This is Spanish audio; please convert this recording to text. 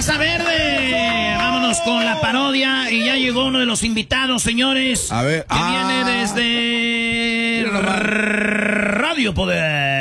Raza Verde. Vámonos con la parodia. Y ya llegó uno de los invitados, señores. A ver. Que viene desde Radio Poder.